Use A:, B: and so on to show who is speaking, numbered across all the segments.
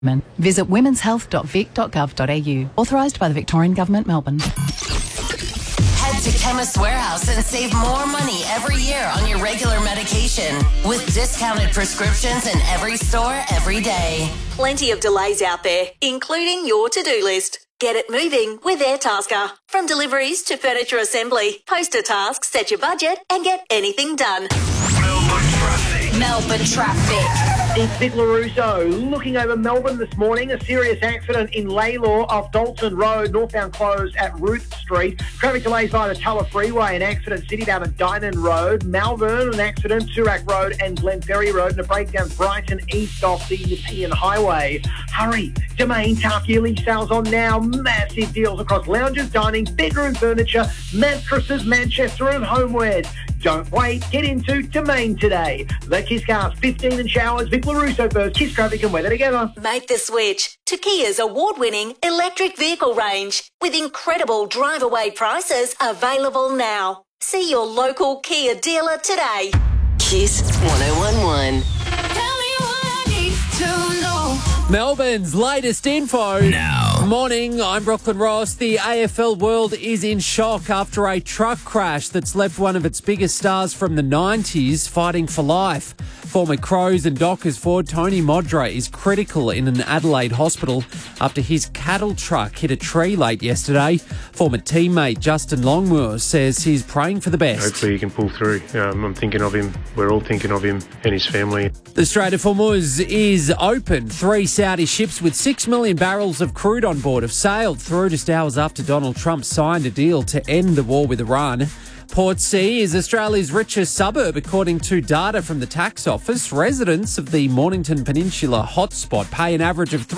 A: Visit womenshealth.vic.gov.au. Authorised by the Victorian Government, Melbourne.
B: Head to Chemist Warehouse and save more money every year on your regular medication with discounted prescriptions in every store every day.
C: Plenty of delays out there, including your to-do list. Get it moving with AirTasker. From deliveries to furniture assembly, post a task, set your budget and get anything done.
B: Melbourne traffic.
D: It's Vic LaRusso looking over Melbourne this morning. A serious accident in Laylaw off Dalton Road, northbound closed at Ruth Street. Traffic delays via the Tulla Freeway, an accident City down at Dynon Road. Malvern, an accident, Toorak Road and Glenferrie Road, and a breakdown Brighton east off the Nepean Highway. Hurry, Domain Tough yearly sales on now. Massive deals across lounges, dining, bedroom furniture, mattresses, Manchester and homewares. Don't wait, get into Domain today. The Kiss Cars, 15 and showers. Vic LaRusso first, Kiss traffic and weather together.
C: Make the switch to Kia's award-winning electric vehicle range with incredible drive-away prices available now. See your local Kia dealer today.
B: Kiss 1011.
E: Tell me what I need to know.
F: Melbourne's latest info.
G: Now.
F: Morning, I'm Brooklyn Ross. The AFL world is in shock after a truck crash that's left one of its biggest stars from the 90s fighting for life. Former Crows and Dockers forward Tony Modra is critical in an Adelaide hospital after his cattle truck hit a tree late yesterday. Former teammate Justin Longmuir says he's praying for the best.
H: Hopefully he can pull through. I'm thinking of him. We're all thinking of him and his family.
F: The Strait of Hormuz is open. 3 Saudi ships with 6 million barrels of crude on board have sailed through just hours after Donald Trump signed a deal to end the war with Iran. Portsea is Australia's richest suburb, according to data from the tax office. Residents of the Mornington Peninsula hotspot pay an average of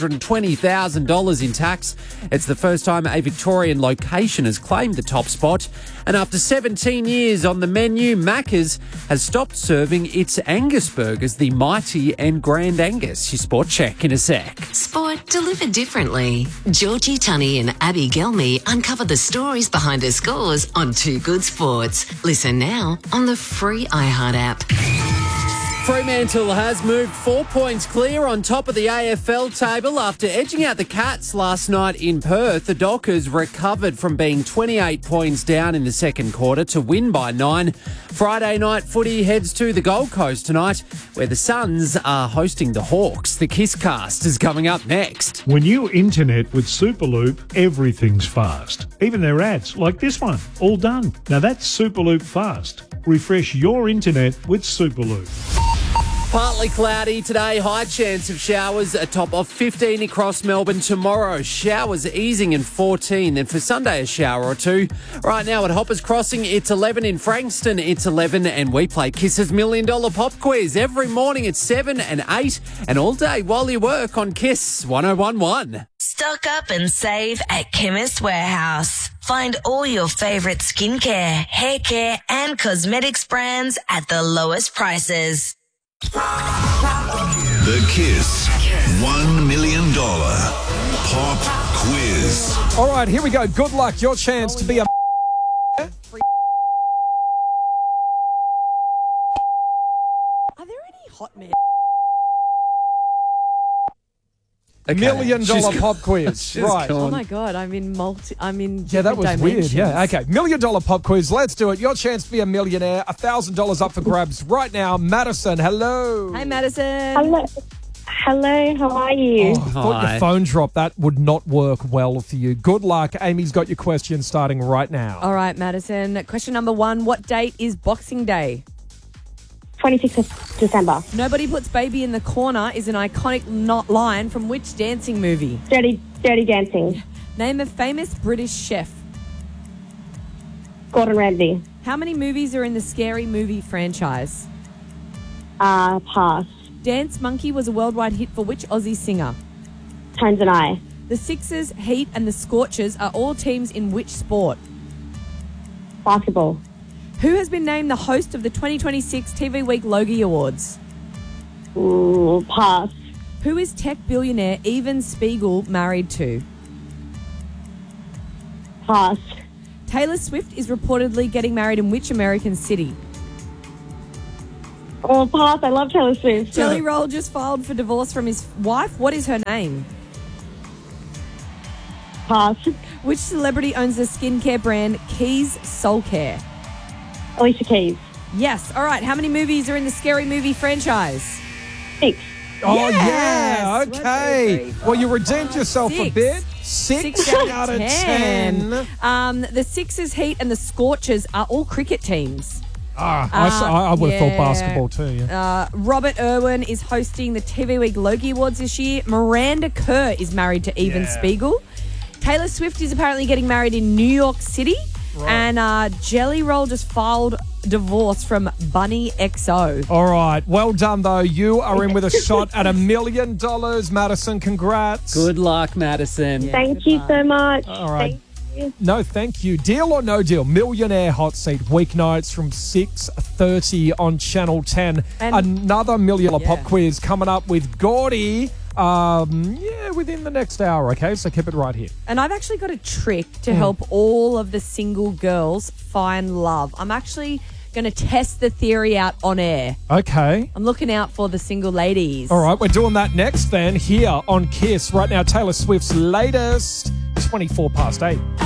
F: $320,000 in tax. It's the first time a Victorian location has claimed the top spot. And after 17 years on the menu, Macca's has stopped serving its Angus burgers, the Mighty and Grand Angus. Your sport check in a sec.
I: Sport delivered differently. Georgie Tunney and Abby Gelmy uncover the stories behind her scores on Too Good Sports. Listen now on the free iHeart app.
F: Fremantle has moved 4 points clear on top of the AFL table after edging out the Cats last night in Perth. The Dockers recovered from being 28 points down in the second quarter to win by 9. Friday night footy heads to the Gold Coast tonight, where the Suns are hosting the Hawks. The Kisscast is coming up next.
J: When you internet with Superloop, everything's fast. Even their ads, like this one, all done. Now that's Superloop fast. Refresh your internet with Superloop.
F: Partly cloudy today, high chance of showers, a top of 15 across Melbourne tomorrow. Showers easing in 14, then for Sunday a shower or two. Right now at Hoppers Crossing, it's 11 in Frankston, it's 11, and we play Kiss's $1 Million Pop Quiz every morning at 7 and 8, and all day while you work on Kiss 1011.
B: Stock up and save at Chemist Warehouse. Find all your favourite skincare, hair care and cosmetics brands at the lowest prices.
G: The Kiss $1 million Pop Quiz.
K: All right, here we go. Good luck. Your chance to be a... Are there any hot men?
F: Okay.
K: $1 million pop quiz. Right.
L: Oh my God, I'm in
K: Yeah, that was
L: dimensions.
K: weird. Yeah, okay. $1 million pop quiz. Let's do it. Your chance to be a millionaire. $1,000 up for grabs right now. Madison, hello.
L: Hi, Madison.
M: Hello, how are you?
K: Oh, I thought your phone dropped. That would not work well for you. Good luck. Amy's got your question starting right now.
L: All right, Madison. Question number 1. What date is Boxing Day?
M: 26th of December.
L: Nobody Puts Baby in the Corner is an iconic line from which dancing movie?
M: Dirty Dancing.
L: Name a famous British chef.
M: Gordon Ramsay.
L: How many movies are in the Scary Movie franchise?
M: Pass.
L: Dance Monkey was a worldwide hit for which Aussie singer?
M: Tones and I.
L: The Sixers, Heat and the Scorchers are all teams in which sport?
M: Basketball.
L: Who has been named the host of the 2026 TV Week Logie Awards?
M: Pass.
L: Who is tech billionaire Evan Spiegel married to?
M: Pass.
L: Taylor Swift is reportedly getting married in which American city?
M: Oh, pass. I love Taylor Swift.
L: Jelly Roll just filed for divorce from his wife. What is her name?
M: Pass.
L: Which celebrity owns the skincare brand Keys Soul Care?
M: Alicia Keys.
L: Yes. All right. How many movies are in the Scary Movie franchise?
M: 6.
K: Oh,
L: Yes!
K: yeah.
L: 1, 2,
K: Okay.
L: 3, 4,
K: Well, you redeemed yourself a
L: 6.
K: bit. 6 out of 10.
L: The Sixers, Heat, and the Scorchers are all cricket teams.
K: I would have thought basketball too. Yeah.
L: Robert Irwin is hosting the TV Week Logie Awards this year. Miranda Kerr is married to Evan Spiegel. Taylor Swift is apparently getting married in New York City. Right. And Jelly Roll just filed divorce from Bunny XO.
K: All right. Well done, though. You are in with a shot at $1 million. Madison, congrats.
F: Good luck, Madison.
M: Thank you so much.
K: All right.
M: Thank you.
K: No, thank you. Deal or no deal? Millionaire Hot Seat, weeknights from 6:30 on Channel 10.
L: And
K: another $1 million pop quiz coming up with Gordy. Within the next hour, okay? So keep it right here.
L: And I've actually got a trick to help all of the single girls find love. I'm actually going to test the theory out on air.
K: Okay.
L: I'm looking out for the single ladies.
K: All right, we're doing that next then here on KISS. Right now, Taylor Swift's latest, 24 past 8.